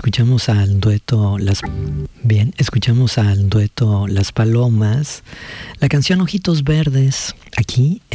escuchamos al dueto Las Palomas, la canción Ojitos Verdes, aquí